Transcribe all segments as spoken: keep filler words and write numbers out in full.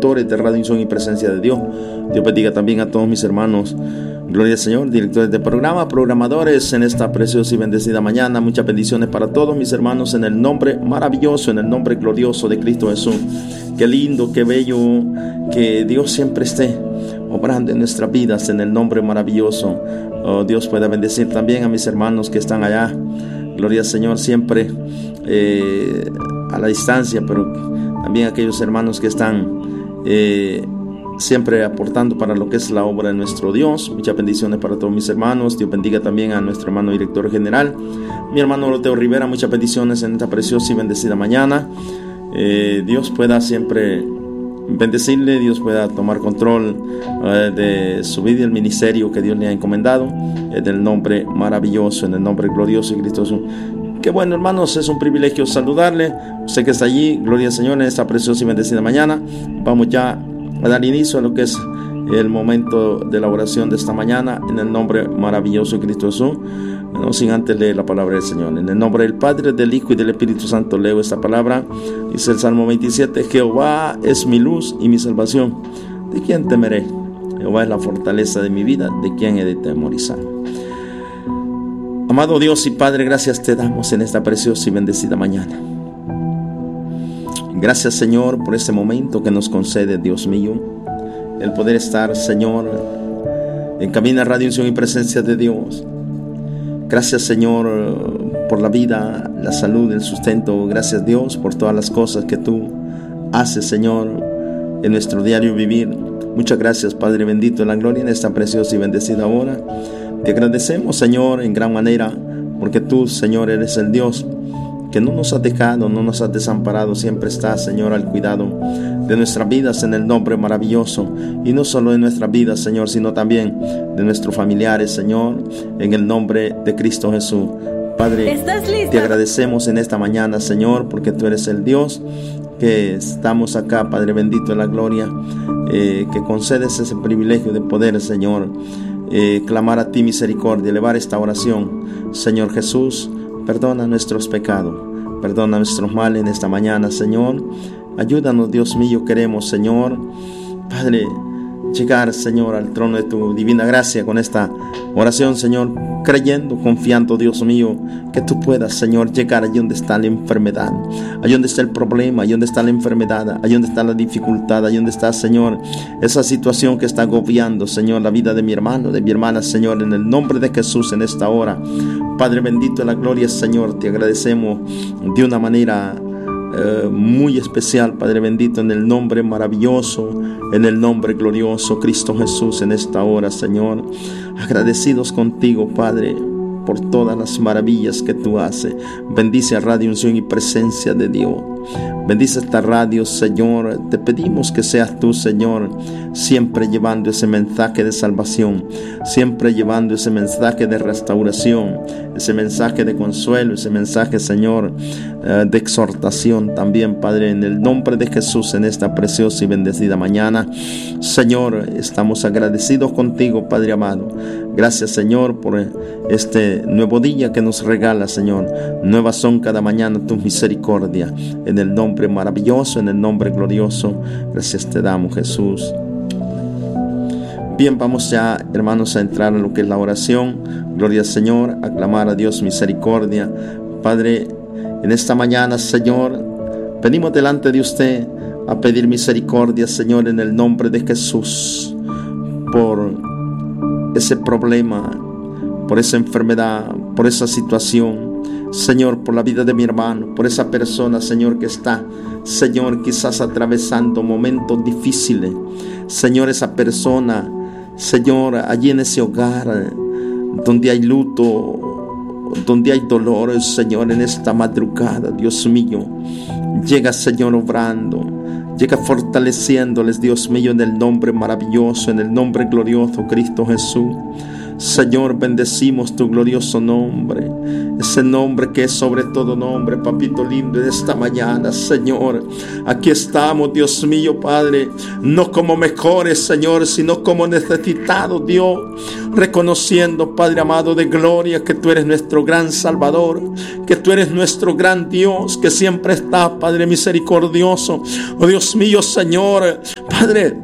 productores de Radio Unción y Presencia de Dios. Dios bendiga también a todos mis hermanos. Gloria al Señor, directores de programa, programadores en esta preciosa y bendecida mañana. Muchas bendiciones para todos mis hermanos en el nombre maravilloso, en el nombre glorioso de Cristo Jesús. Qué lindo, qué bello, que Dios siempre esté obrando en nuestras vidas en el nombre maravilloso. Oh, Dios pueda bendecir también a mis hermanos que están allá. Gloria al Señor, siempre eh, a la distancia, pero también a aquellos hermanos que están eh, siempre aportando para lo que es la obra de nuestro Dios. Muchas bendiciones para todos mis hermanos. Dios bendiga también a nuestro hermano director general, mi hermano Loteo Rivera. Muchas bendiciones en esta preciosa y bendecida mañana. Eh, Dios pueda siempre bendecirle, Dios pueda tomar control eh, de su vida y el ministerio que Dios le ha encomendado, en el nombre maravilloso, en el nombre glorioso de Cristo Jesús. Qué bueno, hermanos, es un privilegio saludarle. Usted que está allí, gloria al Señor, en esta preciosa y bendecida mañana. Vamos ya a dar inicio a lo que es el momento de la oración de esta mañana, en el nombre maravilloso de Cristo Jesús. No sin antes leer la palabra del Señor. En el nombre del Padre, del Hijo y del Espíritu Santo leo esta palabra. Dice el Salmo veintisiete: Jehová es mi luz y mi salvación. ¿De quién temeré? Jehová es la fortaleza de mi vida. ¿De quién he de temorizar? Amado Dios y Padre, gracias te damos en esta preciosa y bendecida mañana. Gracias, Señor, por este momento que nos concede, Dios mío, el poder estar, Señor, en Cabina Radio Unción y Presencia de Dios. Gracias, Señor, por la vida, la salud, el sustento. Gracias, Dios, por todas las cosas que tú haces, Señor, en nuestro diario vivir. Muchas gracias, Padre bendito en la gloria, en esta preciosa y bendecida hora. Te agradecemos, Señor, en gran manera, porque tú, Señor, eres el Dios que no nos has dejado, no nos has desamparado. Siempre estás, Señor, al cuidado de nuestras vidas en el nombre maravilloso. Y no solo de nuestras vidas, Señor, sino también de nuestros familiares, Señor, en el nombre de Cristo Jesús. Padre, te agradecemos en esta mañana, Señor, porque tú eres el Dios que estamos acá, Padre bendito en la gloria, eh, que concedes ese privilegio de poder, Señor, eh, clamar a ti misericordia, elevar esta oración. Señor Jesús, perdona nuestros pecados, perdona nuestros males en esta mañana, Señor. Ayúdanos, Dios mío, queremos, Señor, Padre, llegar, Señor, al trono de tu divina gracia con esta oración, Señor, creyendo, confiando, Dios mío, que tú puedas, Señor, llegar allí donde está la enfermedad, allí donde está el problema, allí donde está la enfermedad, allí donde está la dificultad, allí donde está, Señor, esa situación que está agobiando, Señor, la vida de mi hermano, de mi hermana, Señor, en el nombre de Jesús en esta hora. Padre bendito en la gloria, Señor, te agradecemos de una manera Uh, muy especial, Padre bendito, en el nombre maravilloso, en el nombre glorioso, Cristo Jesús, en esta hora, Señor, agradecidos contigo, Padre, por todas las maravillas que tú haces. Bendice a Radio Unción y Presencia de Dios. Bendice esta radio, Señor. Te pedimos que seas tú, Señor, siempre llevando ese mensaje de salvación, siempre llevando ese mensaje de restauración, ese mensaje de consuelo, ese mensaje, Señor, de exhortación también, Padre, en el nombre de Jesús, en esta preciosa y bendecida mañana. Señor, estamos agradecidos contigo, Padre amado. Gracias, Señor, por este nuevo día que nos regala, Señor. Nuevas son cada mañana tus misericordias. En el nombre maravilloso, en el nombre glorioso, gracias te damos, Jesús. Bien, vamos ya, hermanos, a entrar en lo que es la oración. Gloria al Señor, a clamar a Dios misericordia. Padre, en esta mañana, Señor, venimos delante de usted a pedir misericordia, Señor, en el nombre de Jesús, por ese problema, por esa enfermedad, por esa situación, Señor, por la vida de mi hermano, por esa persona, Señor, que está, Señor, quizás atravesando momentos difíciles. Señor, esa persona, Señor, allí en ese hogar donde hay luto, donde hay dolor, Señor, en esta madrugada, Dios mío, llega, Señor, obrando, llega fortaleciéndoles, Dios mío, en el nombre maravilloso, en el nombre glorioso, Cristo Jesús. Señor, bendecimos tu glorioso nombre, ese nombre que es sobre todo nombre, papito lindo, en esta mañana, Señor. Aquí estamos, Dios mío, Padre, no como mejores, Señor, sino como necesitados, Dios, reconociendo, Padre amado de gloria, que tú eres nuestro gran Salvador, que tú eres nuestro gran Dios, que siempre estás, Padre misericordioso. Oh Dios mío, Señor, Padre,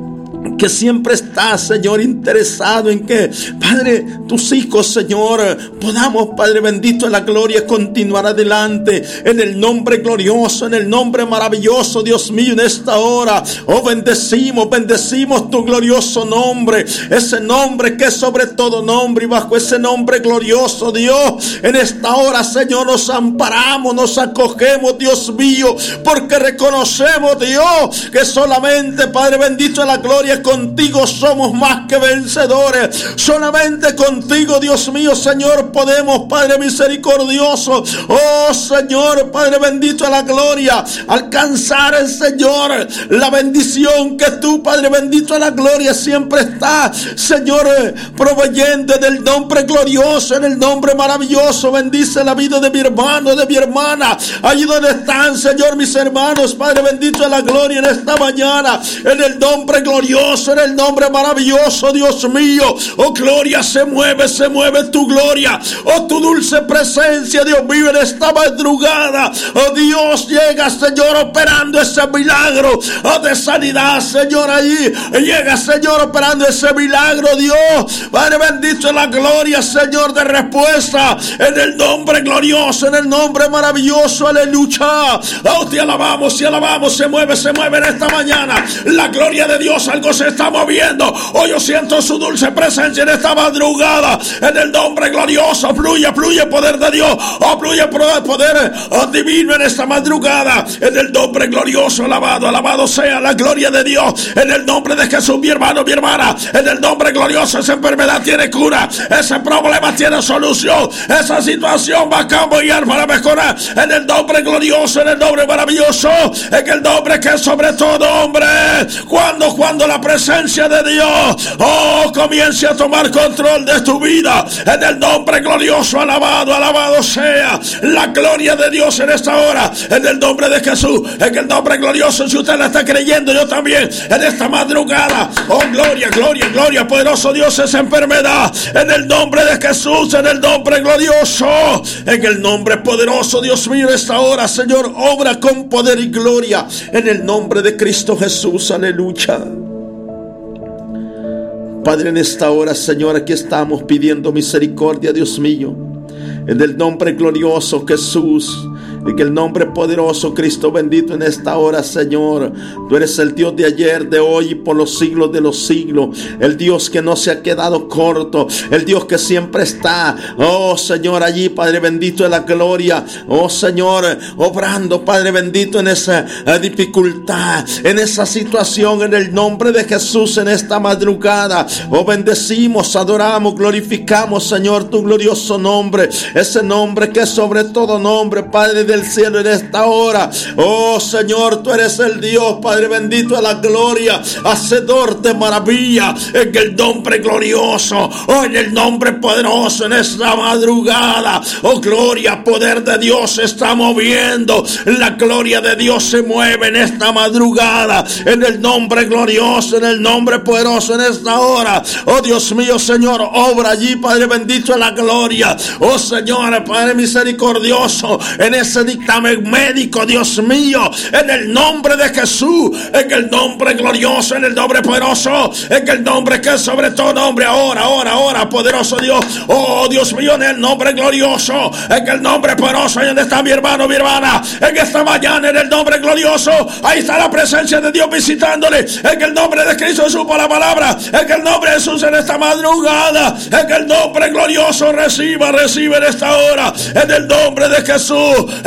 que siempre estás, Señor, interesado en que, Padre, tus hijos, Señor, podamos, Padre bendito, en la gloria continuar adelante, en el nombre glorioso, en el nombre maravilloso, Dios mío, en esta hora. Oh, bendecimos, bendecimos tu glorioso nombre, ese nombre que es sobre todo nombre, y bajo ese nombre glorioso, Dios, en esta hora, Señor, nos amparamos, nos acogemos, Dios mío, porque reconocemos, Dios, que solamente, Padre bendito, en la gloria contigo somos más que vencedores. Solamente contigo, Dios mío, Señor, podemos, Padre misericordioso, oh Señor, Padre bendito a la gloria, alcanzar el Señor, la bendición que tú, Padre bendito a la gloria, siempre está, Señor, proveyendo en el nombre glorioso, en el nombre maravilloso. Bendice la vida de mi hermano, de mi hermana, allí donde están, Señor, mis hermanos, Padre bendito a la gloria, en esta mañana, en el nombre glorioso, en el nombre maravilloso, Dios mío. Oh, gloria, se mueve, se mueve tu gloria. Oh, tu dulce presencia, Dios mío, en esta madrugada. Oh, Dios, llega, Señor, operando ese milagro, oh, de sanidad, Señor, allí. Llega, Señor, operando ese milagro, Dios. Padre bendito en la gloria, Señor, de respuesta, en el nombre glorioso, en el nombre maravilloso, aleluya. Oh, te alabamos, te alabamos, se mueve, se mueve en esta mañana. La gloria de Dios, algo se está moviendo. Oh, yo siento su dulce presencia en esta madrugada, en el nombre glorioso. Fluye, fluye poder de Dios. Oh, fluye poder, oh, divino en esta madrugada, en el nombre glorioso. Alabado, alabado sea la gloria de Dios, en el nombre de Jesús, mi hermano, mi hermana, en el nombre glorioso. Esa enfermedad tiene cura, ese problema tiene solución, esa situación va a cambiar para mejorar, en el nombre glorioso, en el nombre maravilloso, en el nombre que es sobre todo hombre. Cuando, cuando la presencia de Dios, oh, comience a tomar control de tu vida, en el nombre glorioso, alabado, alabado sea la gloria de Dios en esta hora, en el nombre de Jesús, en el nombre glorioso. Si usted la está creyendo, yo también, en esta madrugada, oh, gloria, gloria, gloria, poderoso Dios, esa enfermedad, en el nombre de Jesús, en el nombre glorioso, en el nombre poderoso, Dios mío, en esta hora, Señor, obra con poder y gloria, en el nombre de Cristo Jesús, aleluya. Padre, en esta hora, Señor, aquí estamos pidiendo misericordia, Dios mío, en el nombre glorioso Jesús, en el nombre poderoso Cristo bendito, en esta hora, Señor. Tú eres el Dios de ayer, de hoy y por los siglos de los siglos, el Dios que no se ha quedado corto, el Dios que siempre está, oh Señor, allí, Padre bendito de la gloria, oh Señor, obrando, Padre bendito, en esa eh, dificultad, en esa situación, en el nombre de Jesús, en esta madrugada. Oh, bendecimos, adoramos, glorificamos, Señor, tu glorioso nombre, ese nombre que es sobre todo nombre, Padre del cielo, en esta hora. Oh Señor, tú eres el Dios, Padre bendito de la gloria, hacedor de maravilla, en el nombre glorioso, oh, en el nombre poderoso, en esta madrugada. Oh, gloria, poder de Dios se está moviendo, la gloria de Dios se mueve en esta madrugada, en el nombre glorioso, en el nombre poderoso, en esta hora. Oh Dios mío, Señor, obra allí, Padre bendito de la gloria. Oh Señor, Padre misericordioso, en ese dictamen médico, Dios mío, en el nombre de Jesús, en el nombre glorioso, en el nombre poderoso, en el nombre que es sobre todo nombre, ahora, ahora, ahora, poderoso Dios. Oh Dios mío, en el nombre glorioso, en el nombre poderoso, ahí donde está mi hermano, mi hermana, en esta mañana, en el nombre glorioso, ahí está la presencia de Dios visitándole, en el nombre de Cristo Jesús por la palabra, en el nombre de Jesús en esta madrugada, en el nombre glorioso, reciba, recibe en esta hora, en el nombre de Jesús,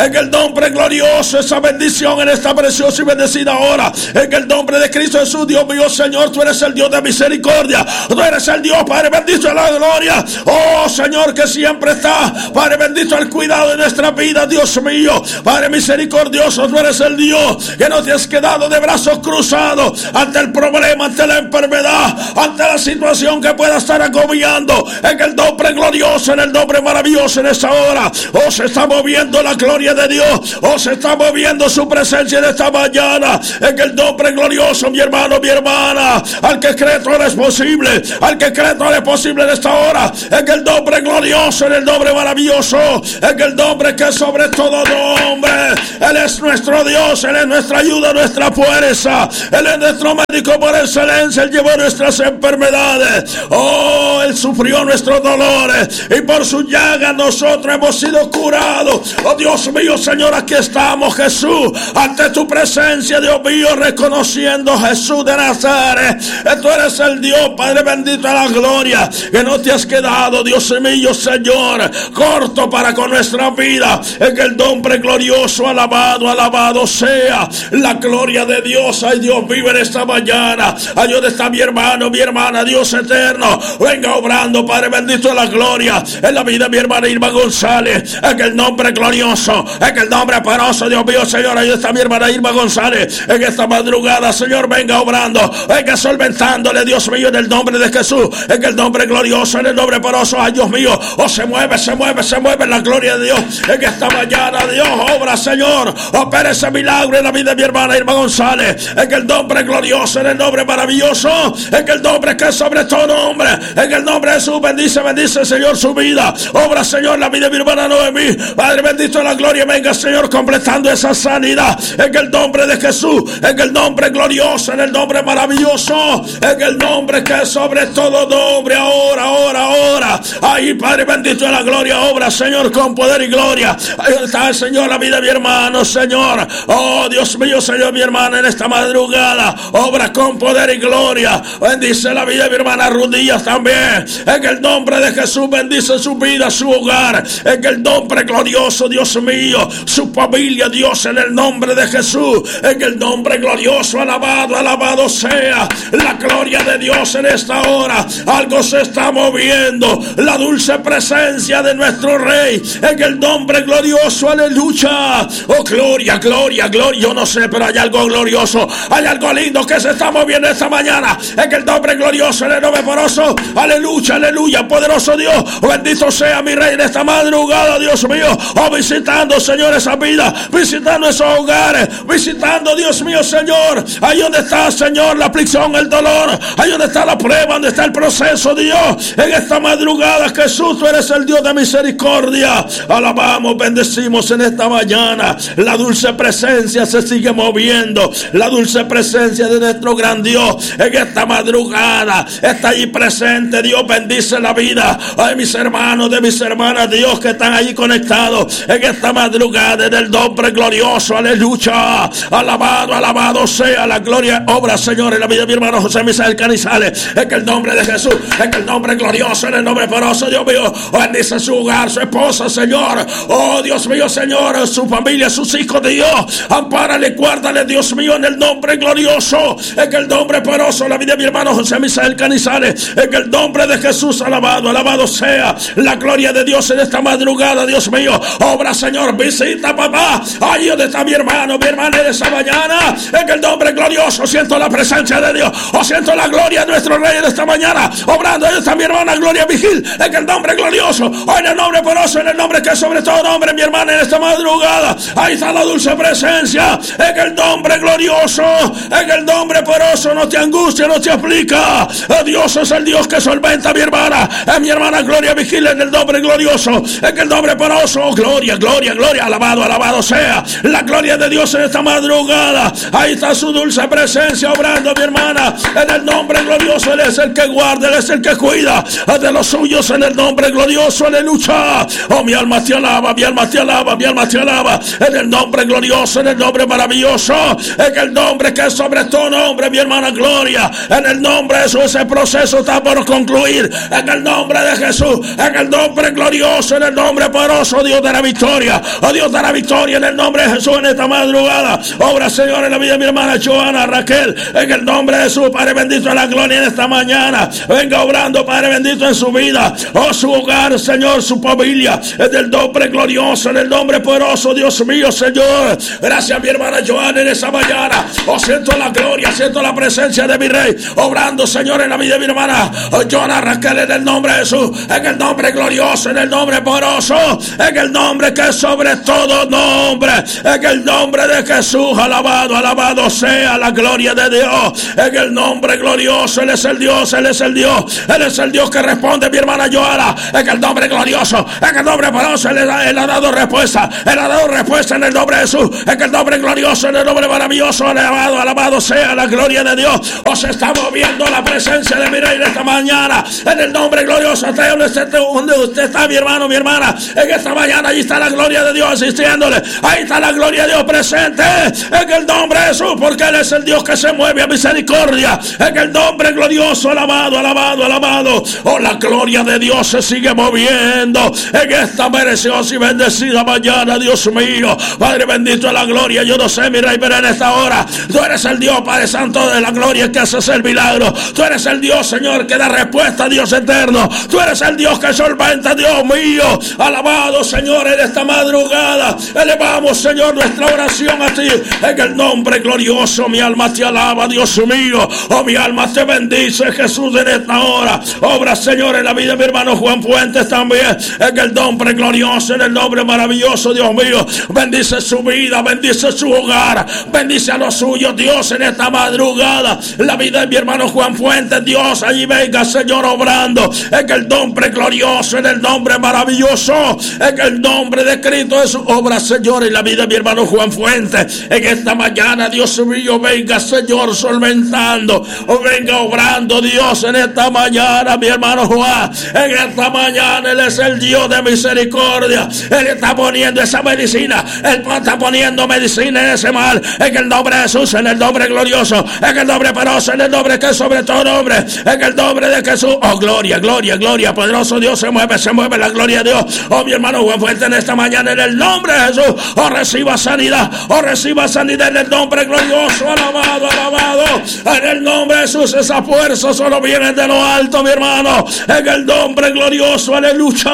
en el nombre glorioso, esa bendición en esta preciosa y bendecida hora, en el nombre de Cristo Jesús. Dios mío, Señor, tú eres el Dios de misericordia, tú eres el Dios, Padre bendito de la gloria, oh Señor, que siempre está, Padre bendito, el cuidado de nuestra vida. Dios mío, Padre misericordioso, tú eres el Dios que no te has quedado de brazos cruzados ante el problema, ante la enfermedad, ante la situación que pueda estar agobiando. En el nombre glorioso, en el nombre maravilloso, en esta hora, oh, se está moviendo la gloria de Dios, oh, se está moviendo su presencia en esta mañana. En el nombre glorioso, mi hermano, mi hermana, al que cree todo es posible, al que cree todo es posible en esta hora. En el nombre glorioso, en el nombre maravilloso, en el nombre que es sobre todo nombre. Él es nuestro Dios, Él es nuestra ayuda, nuestra fuerza, Él es nuestro médico por excelencia. Él llevó nuestras enfermedades, oh, Él sufrió nuestros dolores y por su llaga nosotros hemos sido curados. Oh Dios mío, Señor, aquí estamos, Jesús, ante tu presencia, Dios mío, reconociendo, Jesús de Nazaret, que tú eres el Dios, Padre bendito de la gloria, que no te has quedado, Dios mío, Señor, corto para con nuestra vida. En el nombre glorioso, alabado, alabado sea la gloria de Dios. Ay, Dios, vive en esta mañana. Ay, ¿dónde está mi hermano, mi hermana? Dios eterno, venga obrando, Padre bendito de la gloria, en la vida de mi hermana Irma González. En el nombre glorioso, en el nombre poderoso, Dios mío, Señor, ahí está mi hermana Irma González. En esta madrugada, Señor, venga obrando, venga solventándole, Dios mío, en el nombre de Jesús. En el nombre glorioso, en el nombre poderoso, ay, Dios mío, oh, se mueve, se mueve, se mueve la gloria de Dios. En esta mañana, Dios obra, Señor, opera ese milagro en la vida de mi hermana Irma González. En el nombre glorioso, en el nombre maravilloso, en el nombre que es sobre todo nombre, en el nombre de Jesús, bendice, bendice, Señor, su vida. Obra, Señor, la vida de mi hermana Noemí. Padre bendito de la gloria, venga, Señor, completando esa sanidad. En el nombre de Jesús, en el nombre glorioso, en el nombre maravilloso, en el nombre que es sobre todo nombre. Ahora, ahora, ahora. Ahí, Padre bendito de la gloria, obra, Señor, con poder y gloria. Ahí está, Señor, la vida de mi hermano, Señor. Oh, Dios mío, Señor, mi hermana, en esta madrugada, obra con poder y gloria. Bendice la vida de mi hermana Ruth Díaz también. En el nombre de Jesús, bendice su vida, su hogar. En el nombre glorioso, Dios mío, su familia, Dios, en el nombre de Jesús. En el nombre glorioso, alabado, alabado sea la gloria de Dios en esta hora. Algo se está moviendo, la dulce presencia de nuestro Rey. En el nombre glorioso, aleluya. Oh, gloria, gloria, gloria. Yo no sé, pero hay algo glorioso, hay algo lindo que se está moviendo esta mañana. En el nombre glorioso, en el nombre poderoso, aleluya, aleluya, poderoso Dios. Bendito sea mi Rey en esta madrugada, Dios mío. Oh, visitando, Señor, esa vida, visitando esos hogares, visitando, Dios mío, Señor, ahí donde está, Señor, la aflicción, el dolor, ahí donde está la prueba, donde está el proceso, Dios. En esta madrugada, Jesús, tú eres el Dios de misericordia. Alabamos, bendecimos en esta mañana. La dulce presencia se sigue moviendo, la dulce presencia de nuestro gran Dios en esta madrugada está allí presente. Dios, bendice la vida, ay, mis hermanos, de mis hermanas, Dios, que están allí conectados en esta madrugada, en el nombre glorioso, aleluya. Alabado, alabado sea la gloria, obra, Señor, en la vida de mi hermano José Misael Canizales. En el nombre de Jesús, en el nombre glorioso, en el nombre poderoso, Dios mío, bendice su hogar, su esposa, Señor. Oh, Dios mío, Señor, su familia, sus hijos, Dios, ampárale, guárdale, Dios mío, en el nombre glorioso, en el nombre poderoso, la vida de mi hermano José Misael Canizales. En el nombre de Jesús, alabado, alabado sea la gloria de Dios en esta madrugada, Dios mío. Obra, Señor, visita, papá, ahí donde está mi hermano, mi hermana en esta mañana. En el nombre glorioso, siento la presencia de Dios, o siento la gloria de nuestro Rey en esta mañana, obrando. Ahí está mi hermana Gloria Vigil, en el nombre glorioso, o en el nombre poderoso, en el nombre que es sobre todo nombre, mi hermana en esta madrugada. Ahí está la dulce presencia, en el nombre glorioso, en el nombre poderoso. No te angustia, no te aplica. Dios es el Dios que solventa a mi hermana, a mi hermana Gloria Vigil, en el nombre glorioso, en el nombre poderoso. Gloria, gloria, gloria, alabado, alabado sea la gloria de Dios en esta madrugada. Ahí está su dulce presencia obrando, mi hermana, en el nombre glorioso. Él es el que guarda, Él es el que cuida de los suyos, en el nombre glorioso, aleluya. Oh, mi alma te alaba, mi alma te alaba, mi alma te alaba, en el nombre glorioso, en el nombre maravilloso, en el nombre que es sobre todo nombre, mi hermana Gloria. En el nombre de Jesús, ese proceso está por concluir. destruir. En el nombre de Jesús, en el nombre glorioso, en el nombre poderoso, Dios de la victoria. Oh Dios de la victoria, en el nombre de Jesús, en esta madrugada. Obra, Señor, en la vida de mi hermana Joana, Raquel. En el nombre de Jesús, Padre bendito, en la gloria en esta mañana. Venga obrando, Padre bendito, en su vida. Oh, su hogar, Señor, su familia. En el nombre glorioso, en el nombre poderoso, Dios mío, Señor. Gracias, mi hermana Joana, en esa mañana. Oh, siento la gloria, siento la presencia de mi Rey. Obrando, Señor, en la vida de mi hermana oh, Joana, Raquel, en el nombre de Jesús. En el nombre glorioso, en el nombre poderoso. En el nombre que es sobre todo nombre. En el nombre de Jesús, alabado, alabado sea la gloria de Dios. En el nombre glorioso, Él es el Dios, Él es el Dios. Él es el Dios que responde, mi hermana Joana. En el nombre glorioso, en el nombre poderoso, Él, él ha dado respuesta. Él ha dado respuesta en el nombre de Jesús. En el nombre glorioso, en el nombre maravilloso, alabado, alabado sea la gloria de Dios. Os está moviendo la presencia de mi Rey esta mañana. En el nombre glorioso, hasta donde usted, donde usted está, mi hermano, mi hermana. En esta mañana, ahí está la gloria de Dios asistiéndole. Ahí está la gloria de Dios presente. En el nombre de Jesús, porque Él es el Dios que se mueve a misericordia. En el nombre glorioso, alabado, alabado, alabado. Oh, la gloria de Dios se sigue moviendo en esta preciosa y bendecida mañana, Dios mío. Padre bendito de la gloria, yo no sé, mi Rey, pero en esta hora tú eres el Dios, Padre Santo de la gloria, que haces el milagro. Tú eres el Dios, Señor, que da respuesta, Dios eterno. Tú eres el Dios que solventa, Dios mío. Alabado, Señor, en esta madrugada elevamos, Señor, nuestra oración a ti. En el nombre glorioso, mi alma te alaba, Dios mío. Oh, mi alma te bendice, Jesús, en esta hora. Obra, Señor, en la vida de mi hermano Juan Fuentes también. En el nombre glorioso, en el nombre maravilloso, Dios mío. Bendice su vida, bendice su hogar, bendice a los suyos, Dios, en esta madrugada. La vida de mi hermano Juan Fuentes, Dios, allí venga, Señor, obrando. En el nombre glorioso, en el nombre maravilloso, en el nombre de Cristo de su obra, Señor, en la vida de mi hermano Juan Fuentes. En esta mañana, Dios mío, venga, Señor, solventando, o venga obrando, Dios, en esta mañana, mi hermano Juan. En esta mañana, Él es el Dios de misericordia. Él está poniendo esa medicina, Él está poniendo medicina en ese mal. En el nombre de Jesús, en el nombre glorioso, en el nombre poderoso, en el nombre que es sobre todo nombre, en el nombre de Jesús. Oh, gloria, gloria, gloria, poderoso Dios, se mueve, se mueve la gloria de Dios. Oh, mi hermano Juan Fuente, en esta mañana, en el nombre de Jesús, oh, reciba sanidad, oh, reciba sanidad en el nombre glorioso, alabado, alabado. En el nombre de Jesús, esa fuerza solo viene de lo alto, mi hermano. En el nombre glorioso, aleluya.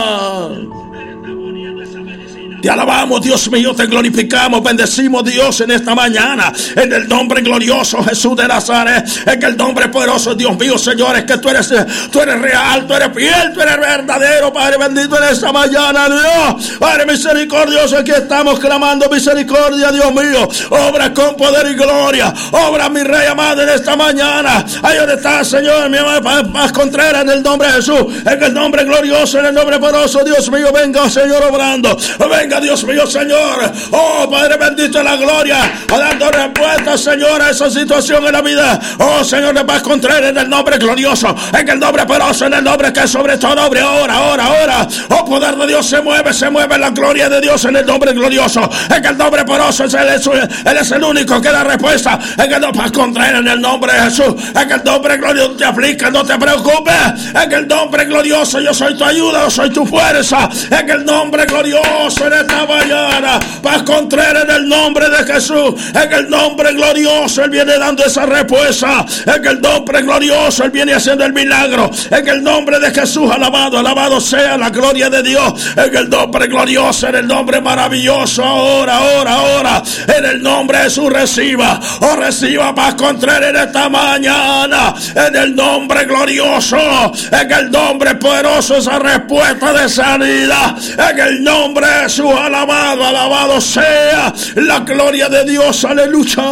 Te alabamos, Dios mío, te glorificamos, bendecimos, Dios, en esta mañana, en el nombre glorioso Jesús de Nazaret, en el nombre poderoso, Dios mío, señores, que tú eres, tú eres real, tú eres fiel, tú eres verdadero, Padre bendito, en esta mañana, Dios, Padre misericordioso, aquí estamos clamando misericordia, Dios mío, obra con poder y gloria, obra, mi Rey amado, en esta mañana, ahí donde está, Señor, mi amado Paz Contreras, en el nombre de Jesús, en el nombre glorioso, en el nombre poderoso, Dios mío, venga, Señor, obrando, venga, Dios mío, Señor, oh Padre bendito de la gloria, dando respuesta, Señor, a esa situación en la vida, oh Señor de Paz Contreras, en el nombre glorioso, en el nombre poderoso, en el nombre que es sobre todo nombre, ahora, ahora, ahora, oh poder de Dios, se mueve, se mueve la gloria de Dios en el nombre glorioso, en el nombre poderoso, Él es, él es el único que da respuesta, en el nombre Paz Contreras, en el nombre de Jesús, en el nombre glorioso, no te aflicas, no te preocupes, en el nombre glorioso, yo soy tu ayuda, yo soy tu fuerza, en el nombre glorioso, en esta mañana, Paz Contreras, en el nombre de Jesús, en el nombre glorioso, Él viene dando esa respuesta, en el nombre glorioso, Él viene haciendo el milagro, en el nombre de Jesús, alabado, alabado sea la gloria de Dios, en el nombre glorioso, en el nombre maravilloso, ahora, ahora, ahora, en el nombre de Jesús, reciba, o reciba Paz Contreras en esta mañana, en el nombre glorioso, en el nombre poderoso, esa respuesta de sanidad, en el nombre de Jesús, alabado, alabado sea la gloria de Dios, aleluya.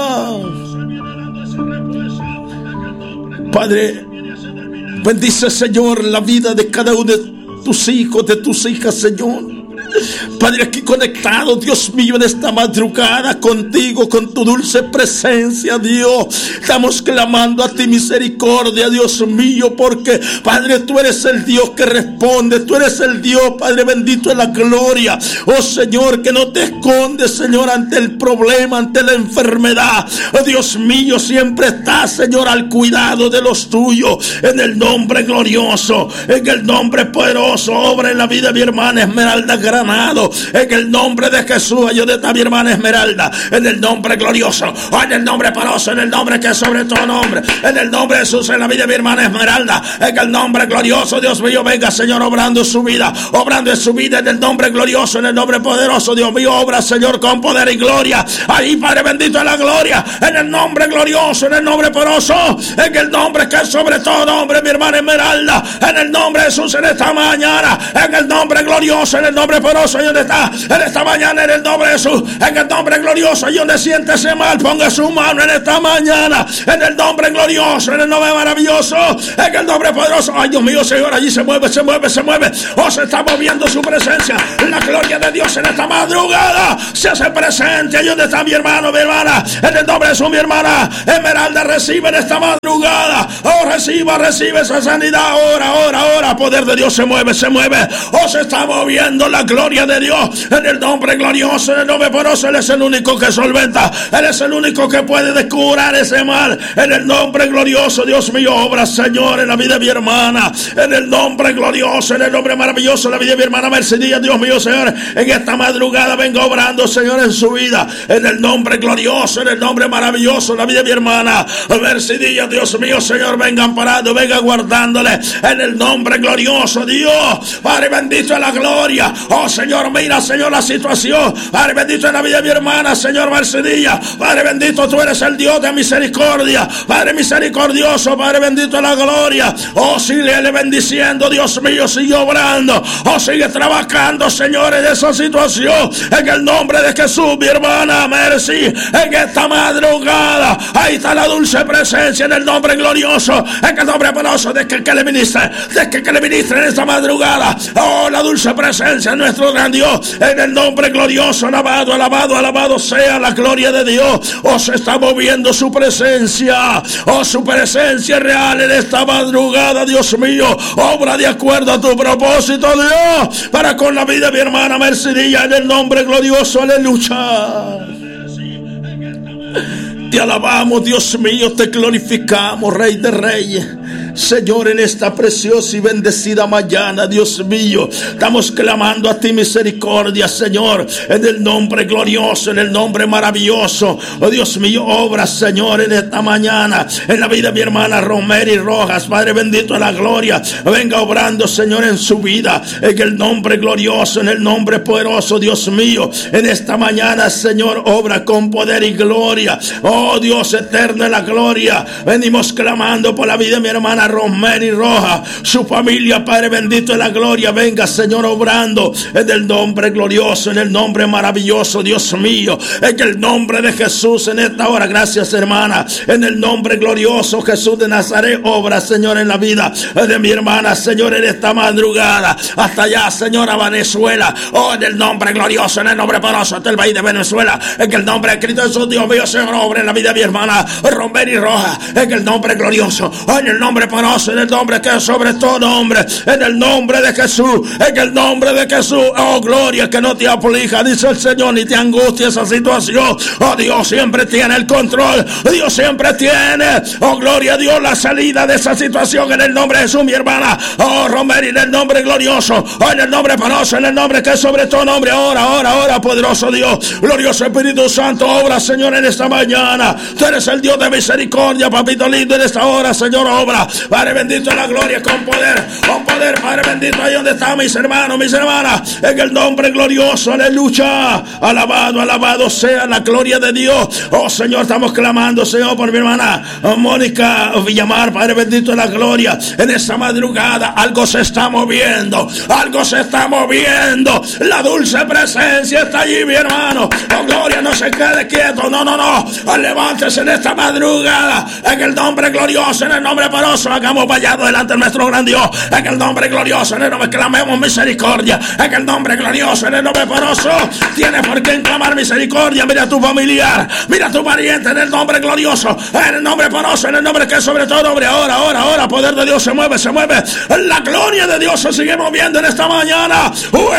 Padre, bendice, Señor, la vida de cada uno de tus hijos, de tus hijas, Señor. Padre, aquí conectado, Dios mío, en esta madrugada contigo, con tu dulce presencia, Dios. Estamos clamando a ti misericordia, Dios mío, porque, Padre, tú eres el Dios que responde. Tú eres el Dios, Padre bendito, en la gloria. Oh Señor, que no te escondes, Señor, ante el problema, ante la enfermedad. Oh Dios mío, siempre estás, Señor, al cuidado de los tuyos. En el nombre glorioso, en el nombre poderoso, obra en la vida de mi hermana Esmeralda Granado. En el nombre de Jesús, ayuda a mi hermana Esmeralda. En el nombre glorioso, en el nombre poderoso, en el nombre que es sobre todo nombre. En el nombre de Jesús, en la vida de mi hermana Esmeralda. En el nombre glorioso, Dios mío, venga, Señor, obrando en su vida. Obrando en su vida, en el nombre glorioso, en el nombre poderoso, Dios mío, obra, Señor, con poder y gloria. Ahí, Padre bendito, en la gloria. En el nombre glorioso, en el nombre poderoso, en el nombre que es sobre todo nombre, mi hermana Esmeralda. En el nombre de Jesús, en esta mañana. En el nombre glorioso, en el nombre poderoso, y donde está, en esta mañana, en el nombre de Jesús, en el nombre glorioso, y donde siéntese mal, ponga su mano en esta mañana, en el nombre glorioso, en el nombre maravilloso, en el nombre poderoso. Ay, Dios mío, Señor, allí se mueve, se mueve, se mueve, o se está moviendo su presencia. La gloria de Dios en esta madrugada se hace presente. Allí donde está mi hermano, mi hermana, en el nombre de Jesús, mi hermana Esmeralda, recibe en esta madrugada, oh, reciba, recibe esa sanidad, ahora, ahora, ahora, poder de Dios se mueve, se mueve, o se está moviendo la gloria de Dios, en el nombre glorioso, en el nombre poderoso. Él es el único que solventa, Él es el único que puede descurar ese mal, en el nombre glorioso. Dios mío, obra, Señor, en la vida de mi hermana, en el nombre glorioso, en el nombre maravilloso, en la vida de mi hermana Mercedes. Dios mío, Señor, en esta madrugada venga obrando, Señor, en su vida, en el nombre glorioso, en el nombre maravilloso, en la vida de mi hermana Mercedes. Dios mío, Señor, venga amparando, venga guardándole, en el nombre glorioso, Dios, Padre bendito, en la gloria. Oh Señor, mira, Señor, la situación, Padre bendito, en la vida de mi hermana, Señor Mercedes. Padre bendito, tú eres el Dios de misericordia, Padre misericordioso, Padre bendito, en la gloria. Oh, sigue bendiciendo, Dios mío, sigue obrando, oh, sigue trabajando, Señor, en esa situación, en el nombre de Jesús, mi hermana Mercy, en esta madrugada, ahí está la dulce presencia, en el nombre glorioso, en el nombre poderoso de que, que le ministre, de que, que le ministre en esta madrugada, oh, la dulce presencia de nuestro gran Dios, en el nombre glorioso, alabado, alabado, alabado sea la gloria de Dios. Oh, se está moviendo su presencia, oh, su presencia real en esta madrugada, Dios mío, obra de acuerdo a tu propósito, Dios, para con la vida de mi hermana Mercedes, en el nombre glorioso, aleluya. Te alabamos, Dios mío, te glorificamos, Rey de Reyes. Señor, en esta preciosa y bendecida mañana, Dios mío, estamos clamando a ti misericordia, Señor, en el nombre glorioso, en el nombre maravilloso. Oh Dios mío, obra, Señor, en esta mañana, en la vida de mi hermana Romeri Rojas, Padre bendito, en la gloria, venga obrando, Señor, en su vida, en el nombre glorioso, en el nombre poderoso, Dios mío, en esta mañana, Señor, obra con poder y gloria. Oh Dios eterno, en la gloria, venimos clamando por la vida de mi hermana Romeri Rojas, su familia, Padre bendito, en la gloria, venga, Señor, obrando en el nombre glorioso, en el nombre maravilloso, Dios mío, en el nombre de Jesús, en esta hora. Gracias, hermana, en el nombre glorioso, Jesús de Nazaret, obra, Señor, en la vida de mi hermana, Señor, en esta madrugada, hasta allá, Señor, a Venezuela, oh, en el nombre glorioso, en el nombre poderoso, hasta el país de Venezuela, en el nombre de Cristo Jesús, Dios mío, Señor, obra en la vida de mi hermana Romeri Rojas, en el nombre glorioso, oh, en el nombre poderoso, en el nombre que es sobre todo nombre, en el nombre de Jesús, en el nombre de Jesús. Oh, gloria, que no te aflija, dice el Señor, ni te angustia esa situación. Oh, Dios siempre tiene el control, Dios siempre tiene, oh, gloria a Dios, la salida de esa situación, en el nombre de Jesús, mi hermana, oh, Romeri, en el nombre glorioso, oh, en el nombre poderoso, en el nombre que es sobre todo nombre, ahora, ahora, ahora, poderoso Dios, glorioso Espíritu Santo, obra, Señor, en esta mañana. Tú eres el Dios de misericordia, papito lindo, en esta hora, Señor, obra, Padre bendito, en la gloria, con poder, con poder, Padre bendito, ahí donde están mis hermanos, mis hermanas, en el nombre glorioso, aleluya, alabado, alabado sea la gloria de Dios. Oh Señor, estamos clamando, Señor, por mi hermana Mónica Villamar, Padre bendito, en la gloria, en esta madrugada, algo se está moviendo, algo se está moviendo, la dulce presencia está allí, mi hermano. Oh gloria, no se quede quieto, no, no, no, levántese en esta madrugada, en el nombre glorioso, en el nombre poderoso, hagamos vallado delante de nuestro gran Dios. En el nombre glorioso, en el nombre clamemos misericordia. En el nombre glorioso, en el nombre poderoso, tienes por qué clamar misericordia. Mira a tu familiar, mira a tu pariente, en el nombre glorioso, en el nombre poderoso, en el nombre que es sobre todo nombre. Ahora, ahora, ahora, poder de Dios se mueve, se mueve. La gloria de Dios se sigue moviendo en esta mañana.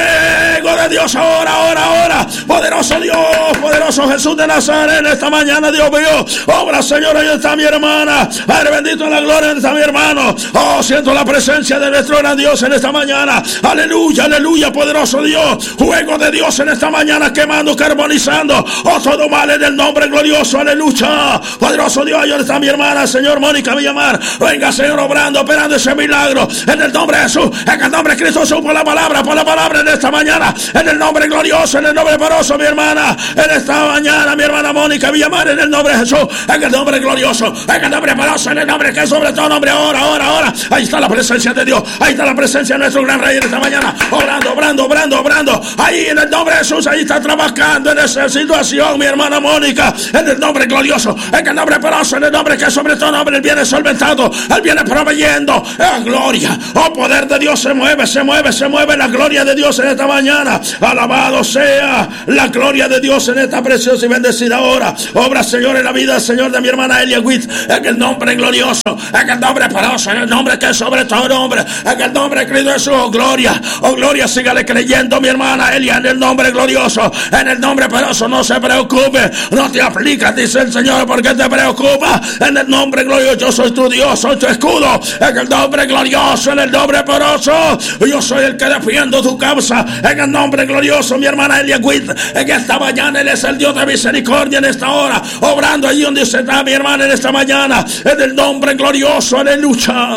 Fuego de Dios, ahora, ahora, ahora. Poderoso Dios, poderoso Jesús de Nazaret, en esta mañana, Dios mío. Obra, Señor, ahí está mi hermana. Padre bendito, en la gloria, ahí está mi hermano. Oh, siento la presencia de nuestro gran Dios en esta mañana. Aleluya, aleluya, poderoso Dios. Fuego de Dios en esta mañana, quemando, carbonizando. Oh, todo mal en el nombre glorioso, aleluya. Poderoso Dios, ahí está mi hermana, Señor Mónica Villamar. Venga, Señor, obrando, operando ese milagro. En el nombre de Jesús, en el nombre de Cristo Jesús, por la palabra, por la palabra en esta mañana. En el nombre glorioso, en el nombre poderoso, mi hermana. En esta mañana, mi hermana Mónica Villamar, en el nombre de Jesús, en el nombre glorioso, en el nombre poderoso, en el nombre que es sobre todo nombre, ahora, ahora, ahora. Ahí está la presencia de Dios, ahí está la presencia de nuestro gran Rey en esta mañana. Obrando, obrando, obrando, obrando. Ahí en el nombre de Jesús, ahí está trabajando en esa situación, mi hermana Mónica. En el nombre glorioso, en el nombre poderoso, en el nombre que es sobre todo nombre, Él viene solventado, Él viene proveyendo. ¡Eh, gloria! ¡Oh, poder de Dios se mueve, se mueve, se mueve! La gloria de Dios en esta mañana. Alabado sea la gloria de Dios en esta preciosa y bendecida hora. Obra, Señor, en la vida, Señor, de mi hermana Elia Witt, en el nombre glorioso, en el nombre poderoso, en el nombre que es sobre todo nombre, en el nombre de Cristo Jesús. Oh, gloria, oh, gloria, sígale creyendo, mi hermana Elia, en el nombre glorioso, en el nombre poderoso. No se preocupe, no te aplicas, dice el Señor, porque te preocupa. En el nombre glorioso, yo soy tu Dios, soy tu escudo. En el nombre glorioso, en el nombre poderoso, yo soy el que defiendo tu causa. En el nombre glorioso, mi hermana Elia Witt, en esta mañana Él es el Dios de misericordia en esta hora, obrando allí donde se está mi hermana en esta mañana. En el nombre glorioso, aleluya.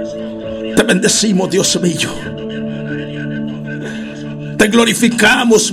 Te bendecimos, Dios mío. Te glorificamos,